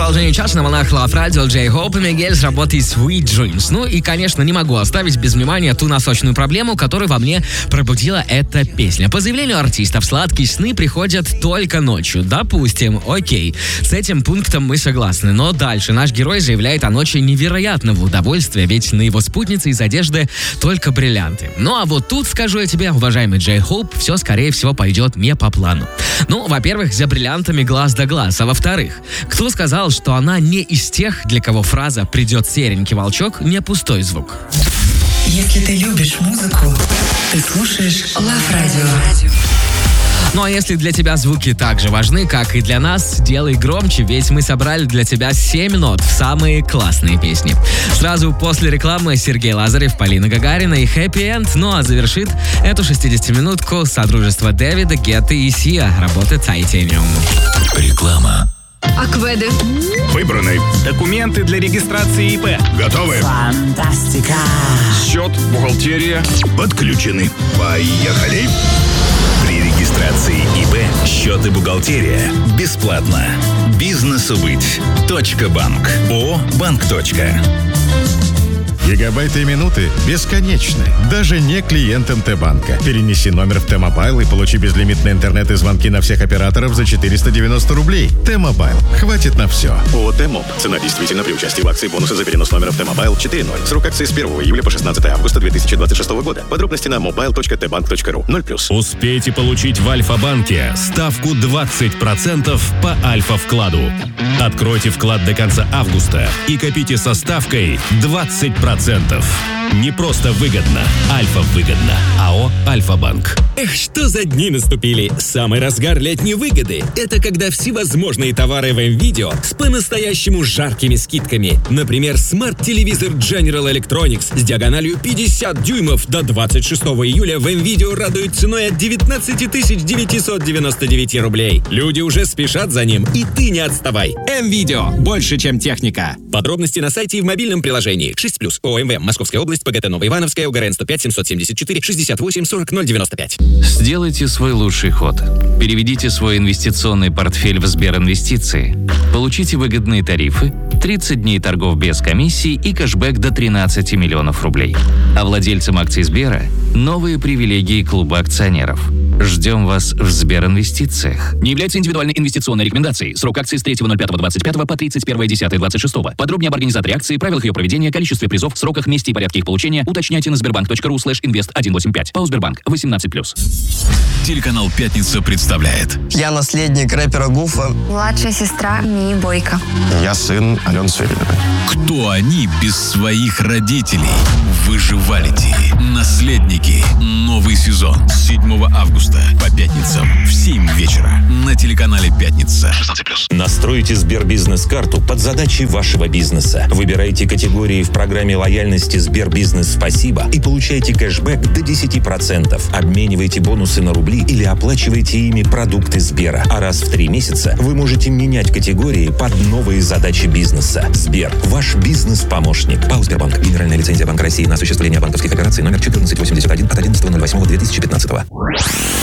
продолжение часа на волнах Love Radio, Джей Хоуп и Мигель с работой Sweet Dreams. Ну и, конечно, не могу оставить без внимания ту насущную проблему, которую во мне пробудила эта песня. По заявлению артистов, сладкие сны приходят только ночью. Допустим, окей, с этим пунктом мы согласны. Но дальше наш герой заявляет о ночи невероятного удовольствия, ведь на его спутнице из одежды только бриллианты. Ну а вот тут, скажу я тебе, уважаемый Джей Хоуп, все, скорее всего, пойдет не по плану. Ну, во-первых, за бриллиантами глаз да глаз, а во-вторых, кто сказал, что она не из тех, для кого фраза «придет серенький волчок» не пустой звук? Если ты любишь музыку, ты слушаешь Love Radio. Ну а если для тебя звуки так же важны, как и для нас, делай громче, ведь мы собрали для тебя 7 нот в самые классные песни. Сразу после рекламы Сергей Лазарев, Полина Гагарина и Happy End. Ну а завершит эту 60-минутку содружество Дэвида, Гетты и Сиа, работы Titanium. Реклама. Акведы. Выбраны. Документы для регистрации ИП. Готовы? Фантастика! Счет, бухгалтерия. Подключены. Поехали! При регистрации ИП счет и бухгалтерия бесплатно. Бизнесу быть. .банк. ООО «Банк. Гигабайты и минуты бесконечны, даже не клиентам Т-банка. Перенеси номер в Т-мобайл и получи безлимитный интернет и звонки на всех операторов за 490 рублей. Т-мобайл. Хватит на все. ООО «Т-моб». Цена действительно при участии в акции бонусы за перенос номера в Т-мобайл 4.0. Срок акции с 1 июля по 16 августа 2026 года. Подробности на mobile.tbank.ru. 0+. Успейте получить в Альфа-банке ставку 20% по Альфа-вкладу. Откройте вклад до конца августа и копите со ставкой 20%. Не просто выгодно, Альфа-выгодно. АО «Альфа-банк». Эх, что за дни наступили! Самый разгар летней выгоды – это когда всевозможные товары в МВидео с по-настоящему жаркими скидками. Например, смарт-телевизор General Electronics с диагональю 50 дюймов до 26 июля в МВидео радует ценой от 19 999 рублей. Люди уже спешат за ним, и ты не отставай. МВидео – больше, чем техника. Подробности на сайте и в мобильном приложении. 6+. ОМВ. Московская область. ПГТ Новоивановская. УГРН 105 774 68 40 095. Сделайте свой лучший ход. Переведите свой инвестиционный портфель в Сберинвестиции. Получите выгодные тарифы, 30 дней торгов без комиссий и кэшбэк до 13 миллионов рублей. А владельцам акций Сбера – новые привилегии клуба акционеров. Ждем вас в Сберинвестициях. Не является индивидуальной инвестиционной рекомендацией. Срок акции с 3.05.25 по 31.10.26. Подробнее об организаторе акции, правилах ее проведения, количестве призов, сроках, месте и порядке их получения уточняйте на sberbank.ru/invest185. ПАО «Сбербанк». 18+. Телеканал «Пятница» представляет. Я наследник рэпера Гуфа. Младшая сестра Мии Бойко. Я сын Алены Сверидовой. Кто они без своих родителей? Выживалити. Наследники. Новый сезон. С 7 августа по пятницам в 7 вечера на телеканале «Пятница». 16+. Настройте Сбербизнес-карту под задачи вашего бизнеса. Выбирайте категории в программе лояльности Сбербизнес «Спасибо» и получайте кэшбэк до 10%. Обменивайте бонусы на рубли или оплачивайте ими продукты Сбера. А раз в 3 месяца вы можете менять категории под новые задачи бизнеса. Сбер – ваш бизнес-помощник. ПАО «Сбербанк». Генеральная лицензия Банка России на осуществление банковских операций номер 1481 от 11.08.2015.